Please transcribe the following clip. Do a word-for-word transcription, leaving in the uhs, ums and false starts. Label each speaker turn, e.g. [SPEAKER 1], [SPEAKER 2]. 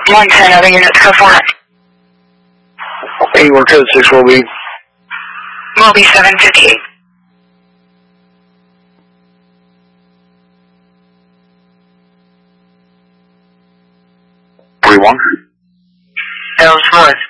[SPEAKER 1] one ten, other units go for it.
[SPEAKER 2] eighty-one code six will be.
[SPEAKER 1] Will be seven fifty-eight.
[SPEAKER 2] forty-one.
[SPEAKER 1] Ellsworth.